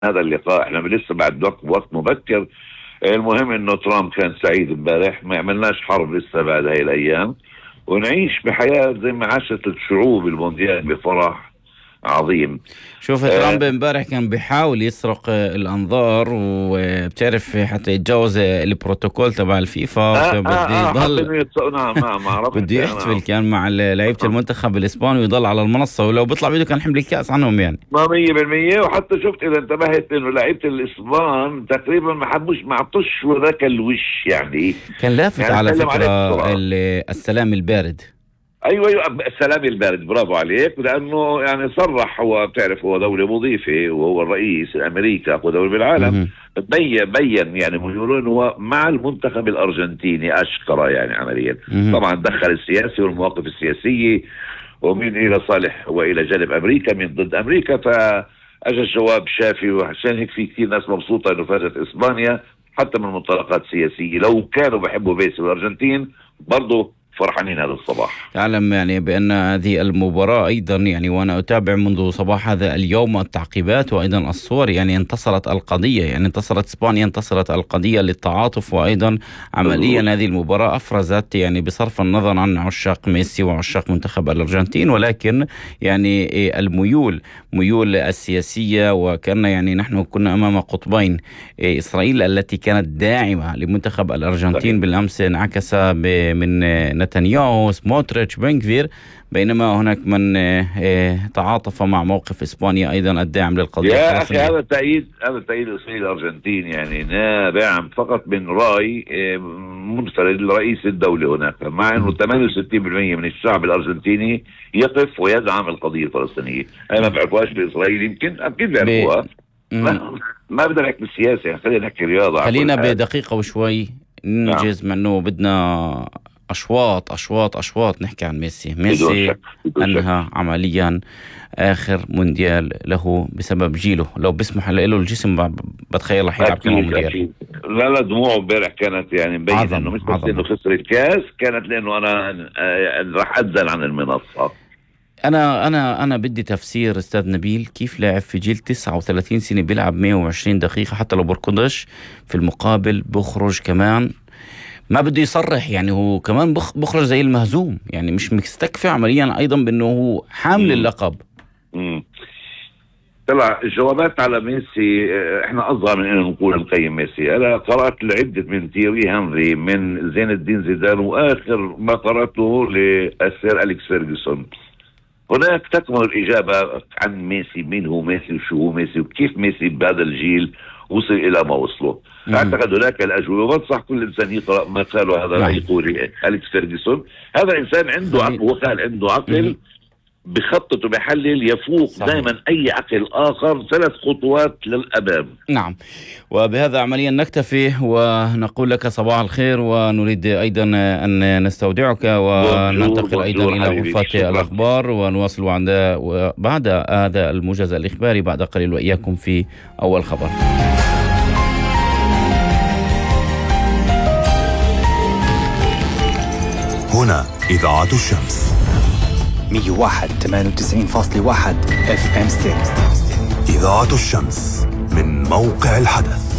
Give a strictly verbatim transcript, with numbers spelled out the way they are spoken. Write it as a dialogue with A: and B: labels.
A: هذا اللقاء، احنا لسه بعد وقت وقت مبكر. المهم انه ترامب كان سعيد امبارح، ما عملناش حرب لسه بعد هاي الايام، ونعيش بحياة زي ما عاشت الشعوب المونديال بفرح عظيم.
B: شوف ترامب امبارح كان بيحاول يسرق الانظار، وبتعرف حتى يتجاوز البروتوكول تبع الفيفا،
A: آه
B: وكان
A: آه
B: بده
A: آه
B: يضل
A: نعم نعم عرفت
B: بده يحتفل كان مع لعيبة المنتخب الاسباني ويضل على المنصة، ولو بيطلع بيده كان حمل الكاس عنهم يعني.
A: ما مية بالمية. وحتى شفت اذا انتبهت انه لعيبة الاسبان تقريبا ما حبوش ما عطوش ذاك الوش يعني.
B: كان لافت
A: يعني
B: على
A: سلم عليه
B: فكرة
A: بسرعة.
B: السلام البارد.
A: ايوه ايوه السلام البارد، برافو عليك، لانه يعني صرح، هو بتعرف هو دولة مضيفة وهو الرئيس الامريكا اقوى دولة بالعالم، بين بين يعني بيقولون هو مع المنتخب الارجنتيني اشكره يعني عمليا. طبعا دخل السياسي والمواقف السياسية ومن الى صالح والى جانب امريكا من ضد امريكا، فاجى الجواب شافي. وعشان هيك في كثير ناس مبسوطة انه فازت اسبانيا حتى من منطلقات سياسية. لو كانوا بحبوا ميسي والارجنتين برضه فرحانين هذا الصباح.
B: تعلم يعني بأن هذه المباراة أيضا يعني وأنا أتابع منذ صباح هذا اليوم التعقيبات وأيضا الصور، يعني انتصرت القضية، يعني انتصرت إسبانيا، انتصرت القضية للتعاطف. وأيضا عمليا هذه المباراة أفرزت يعني بصرف النظر عن عشاق ميسي وعشاق منتخب الأرجنتين، ولكن يعني الميول ميول السياسية. وكان يعني نحن كنا أمام قطبين، إسرائيل التي كانت داعمة لمنتخب الأرجنتين بالأمس انعكس من نتنياهو، سموتريتش، بنغفير، بينما هناك من تعاطف مع موقف إسبانيا أيضا الداعم للقضية.
A: يا أخي هذا تأييد هذا تأييد إسرائيل الأرجنتين يعني نابع فقط من رأي منفرد لرئيس الدولة هناك، مع أنه ثمانية وستين بالمئة من الشعب الأرجنتيني يقف ويدعم القضية الفلسطينية. أنا ما بعرفوهاش بإسرائيل، يمكن أكيد بيعرفوها. ما, ما بدنا نحكي بالسياسة، خلينا نحكي رياضة.
B: خلينا بدقيقة وشوي ننجز نعم. منه بدنا أشواط أشواط أشواط نحكي عن ميسي. ميسي أنهى عمليا آخر مونديال له بسبب جيله. لو بسمح له الجسم بتخيل رح يلعب كمان مونديال.
A: لا لا دموعه امبارح كانت يعني مبينة انه مش بس انه خسر الكاس، كانت لانه انا راح انزل عن المنصة.
B: أنا أنا أنا بدي تفسير أستاذ نبيل، كيف لاعب في جيل تسعة وثلاثين سنة بيلعب مئة وعشرين دقيقة حتى لو بركضش، في المقابل بخرج كمان ما بده يصرح، يعني هو كمان بخرج زي المهزوم، يعني مش مستكفي عمليا أيضا بأنه هو حامل اللقب.
A: امم طلع الجوابات على ميسي، احنا أصغر من أنه نقول نقيم ميسي. أنا قرأت لعدة من تيري هنري، من زين الدين زيدان، وآخر ما قرأته للسير أليكس فيرغسون. هناك تكمن الإجابة عن ميسي، مين هو ميسي وشو هو ميسي وكيف ميسي بهذا الجيل وصل إلى ما وصله. أعتقد هناك الأجوبة، وانصح كل إنسان يقرأ ما قاله هذا الأيقوني أليكس فيرغسون. هذا إنسان عنده عقل، وقال عنده عقل بخطط وبحلل يفوق دائما أي عقل آخر ثلاث خطوات للأمام.
B: نعم، وبهذا عمليا نكتفي ونقول لك صباح الخير، ونريد أيضا أن نستودعك وننتقل أيضا إلى غرفة الأخبار، ونواصل بعد هذا الموجز الإخباري بعد قليل وإياكم في أول خبر.
C: هنا إذاعة الشمس
D: مية وواحد ثمانية وتسعين فاصلة واحد اف ام ستيريو.
C: إذاعة الشمس من موقع الحدث.